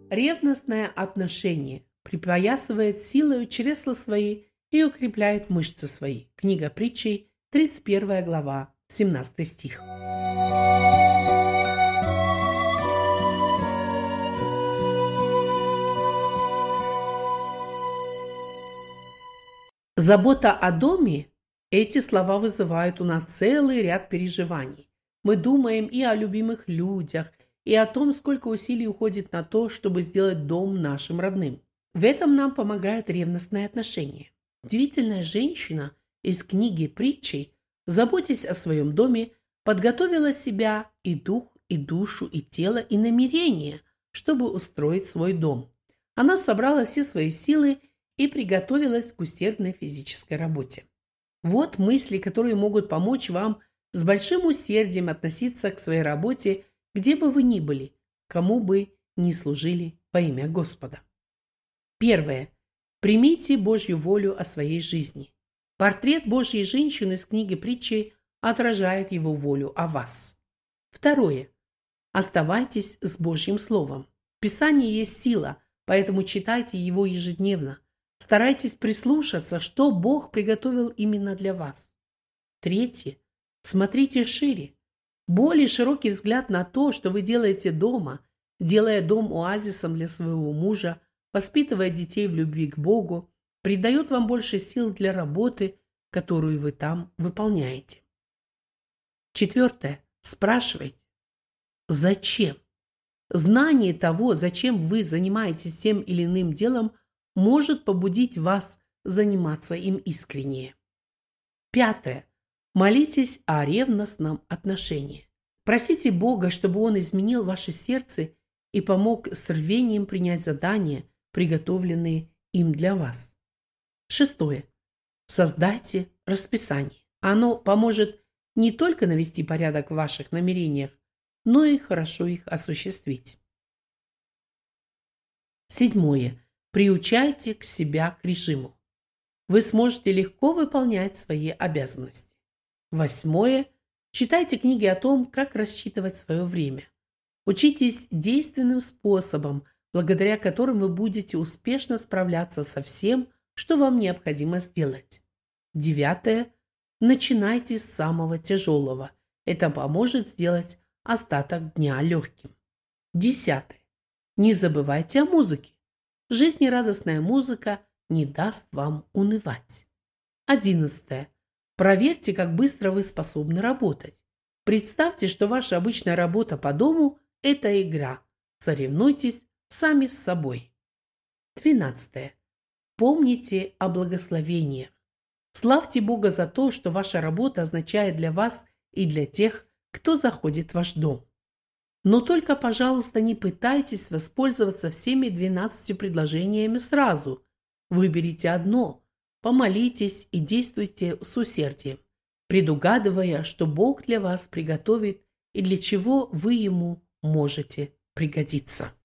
Ревностное отношение припоясывает силою чресла свои и укрепляет мышцы свои. Книга Притчей, 31 глава, 17 стих. Забота о доме – эти слова вызывают у нас целый ряд переживаний. Мы думаем и о любимых людях, и о том, сколько усилий уходит на то, чтобы сделать дом нашим родным. В этом нам помогает ревностное отношение. Удивительная женщина из книги Притчей, заботясь о своем доме, подготовила себя и дух, и душу, и тело, и намерение, чтобы устроить свой дом. Она собрала все свои силы и приготовилась к усердной физической работе. Вот мысли, которые могут помочь вам с большим усердием относиться к своей работе, где бы вы ни были, кому бы ни служили во имя Господа. Первое. Примите Божью волю о своей жизни. Портрет Божьей женщины из книги Притчи отражает его волю о вас. Второе. Оставайтесь с Божьим Словом. Писание есть сила, поэтому читайте его ежедневно. Старайтесь прислушаться, что Бог приготовил именно для вас. Третье. Смотрите шире. Более широкий взгляд на то, что вы делаете дома, делая дом оазисом для своего мужа, воспитывая детей в любви к Богу, придает вам больше сил для работы, которую вы там выполняете. Четвертое. Спрашивайте. Зачем? Знание того, зачем вы занимаетесь тем или иным делом, может побудить вас заниматься им искреннее. Пятое. Молитесь о ревностном отношении. Просите Бога, чтобы Он изменил ваше сердце и помог с рвением принять задания, приготовленные им для вас. Шестое. Создайте расписание. Оно поможет не только навести порядок в ваших намерениях, но и хорошо их осуществить. Седьмое. Приучайте к себя к режиму. Вы сможете легко выполнять свои обязанности. Восьмое. Читайте книги о том, как рассчитывать свое время. Учитесь действенным способам, благодаря которым вы будете успешно справляться со всем, что вам необходимо сделать. Девятое. Начинайте с самого тяжелого. Это поможет сделать остаток дня легким. Десятое. Не забывайте о музыке. Жизнерадостная музыка не даст вам унывать. 11. Проверьте, как быстро вы способны работать. Представьте, что ваша обычная работа по дому – это игра. Соревнуйтесь сами с собой. 12. Помните о благословениях. Славьте Бога за то, что ваша работа означает для вас и для тех, кто заходит в ваш дом. Но только, пожалуйста, не пытайтесь воспользоваться всеми 12 предложениями сразу. Выберите одно, помолитесь и действуйте с усердием, предугадывая, что Бог для вас приготовит и для чего вы Ему можете пригодиться.